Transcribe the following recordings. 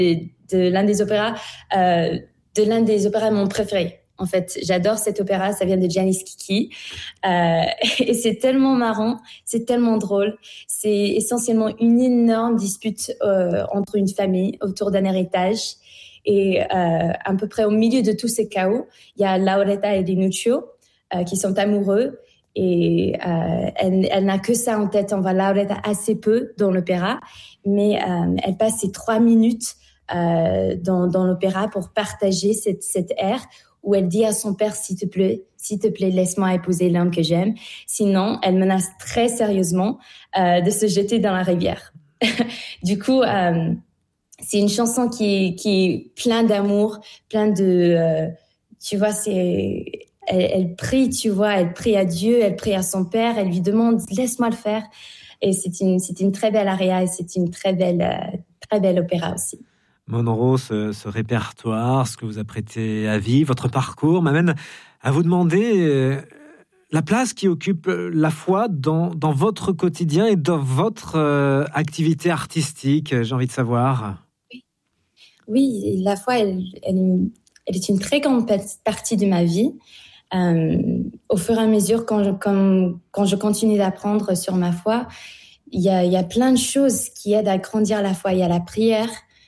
de l'un des opéras, mon préféré. En fait, j'adore cet opéra, ça vient de Janis Kiki. Et c'est tellement marrant, c'est tellement drôle. C'est essentiellement une énorme dispute entre une famille autour d'un héritage. Et à peu près au milieu de tous ces chaos, il y a Lauretta et Linuccio qui sont amoureux. Et elle n'a que ça en tête. On voit Lauretta assez peu dans l'opéra, mais elle passe ses 3 minutes dans l'opéra pour partager cette ère où elle dit à son père, s'il te plaît, laisse-moi épouser l'homme que j'aime. Sinon, elle menace très sérieusement de se jeter dans la rivière. Du coup, c'est une chanson qui est plein d'amour, plein de... tu vois, elle prie, tu vois, elle prie à Dieu, elle prie à son père, elle lui demande, laisse-moi le faire. Et c'est une très belle aria et c'est une très belle opéra aussi. Monro, ce répertoire, ce que vous apprêtez à vivre, votre parcours m'amène à vous demander la place qui occupe la foi dans votre quotidien et dans votre activité artistique. J'ai envie de savoir. Oui, la foi, elle est une très grande partie de ma vie. Au fur et à mesure, quand je continue d'apprendre sur ma foi, il y a plein de choses qui aident à grandir la foi. Il y a la prière.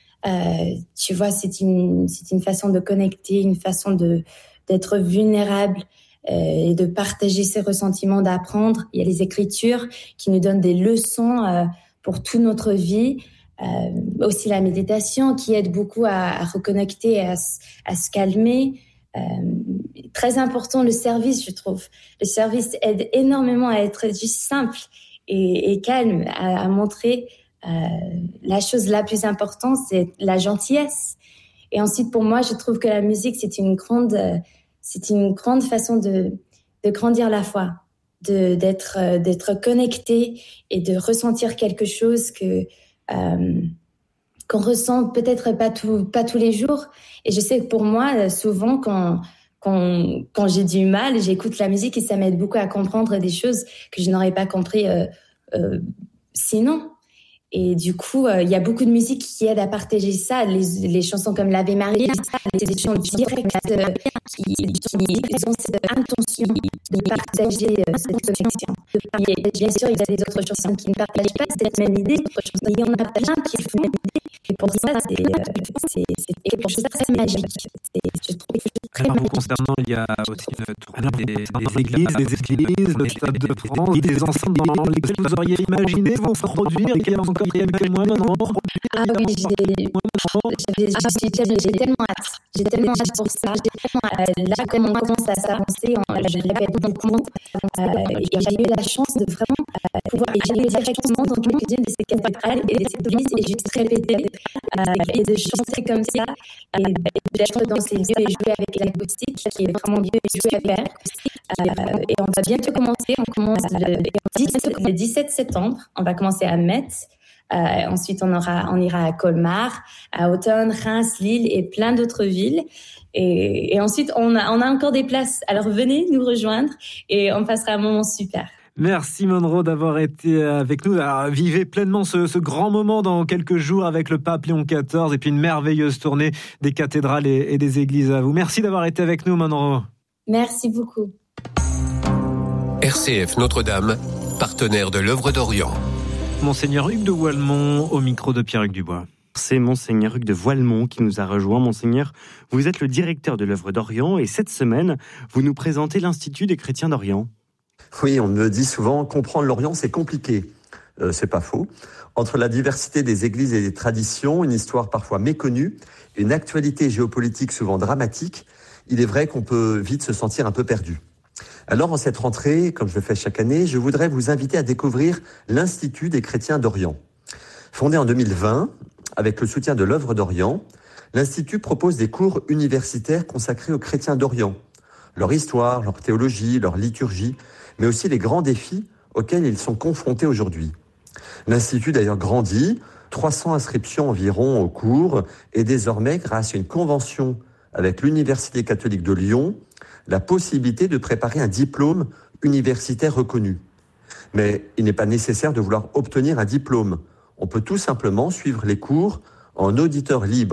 Tu vois, c'est une façon de connecter, une façon d'être vulnérable et de partager ses ressentiments, d'apprendre. Il y a les Écritures qui nous donnent des leçons pour toute notre vie. Aussi la méditation qui aide beaucoup à reconnecter, à se calmer. Très important le service, je trouve. Le service aide énormément à être juste simple et calme, à montrer la chose la plus importante, c'est la gentillesse. Et ensuite, pour moi, je trouve que la musique, c'est une grande façon de grandir la foi, d'être connecté et de ressentir quelque chose qu'on ressent peut-être pas tous les jours. Et je sais que pour moi, souvent, quand j'ai du mal, j'écoute la musique et ça m'aide beaucoup à comprendre des choses que je n'aurais pas compris sinon. Et du coup, il y a beaucoup de musique qui aide à partager ça. Les chansons comme l'Ave Maria, c'est des chansons directes qui ont cette intention de partager cette connexion. Et bien sûr, il y a des autres chansons qui ne partagent pas cette même idée, mais il y en a plein qui le font. Et pour ça, c'est quelque chose de très magique. Je trouve très Alors, magique. concernant, il y a aussi une tournée des églises, le Stade de France, des enceintes dans lesquelles vous auriez imaginé vous produire et qu'il y a encore quelques mois maintenant. Ah oui, j'ai tellement hâte. J'ai tellement hâte pour ça. Là, comme on commence à s'avancer, je répète beaucoup. Et j'ai eu la chance de vraiment pouvoir aller directement dans quelques-unes de ces cathédrales et de ces églises et juste répéter et de chanter comme ça et d'être dans ces lieux et jouer avec l'acoustique qui est vraiment bien joué à faire. Et on va bientôt commencer. On commence le 17 septembre. On va commencer à Metz. Ensuite, on ira à Colmar, à Autun, Reims, Lille et plein d'autres villes. Et ensuite, on a encore des places. Alors, venez nous rejoindre et on passera un moment super. Merci Monro d'avoir été avec nous. Alors, vivez pleinement ce grand moment dans quelques jours avec le pape Léon XIV et puis une merveilleuse tournée des cathédrales et des églises à vous. Merci d'avoir été avec nous, Monro. Merci beaucoup. RCF Notre-Dame, partenaire de l'œuvre d'Orient. Monseigneur Hugues de Voilemont au micro de Pierre-Hugues Dubois. C'est Monseigneur Hugues de Voilemont qui nous a rejoint. Monseigneur, vous êtes le directeur de l'œuvre d'Orient et cette semaine, vous nous présentez l'Institut des chrétiens d'Orient. Oui, on me dit souvent, comprendre l'Orient, c'est compliqué. C'est pas faux. Entre la diversité des églises et des traditions, une histoire parfois méconnue, une actualité géopolitique souvent dramatique, il est vrai qu'on peut vite se sentir un peu perdu. Alors, en cette rentrée, comme je le fais chaque année, je voudrais vous inviter à découvrir l'Institut des chrétiens d'Orient. Fondé en 2020, avec le soutien de l'œuvre d'Orient, l'Institut propose des cours universitaires consacrés aux chrétiens d'Orient, leur histoire, leur théologie, leur liturgie, mais aussi les grands défis auxquels ils sont confrontés aujourd'hui. L'Institut d'ailleurs grandit, 300 inscriptions environ au cours, et désormais, grâce à une convention avec l'Université catholique de Lyon, la possibilité de préparer un diplôme universitaire reconnu. Mais il n'est pas nécessaire de vouloir obtenir un diplôme. On peut tout simplement suivre les cours en auditeur libre.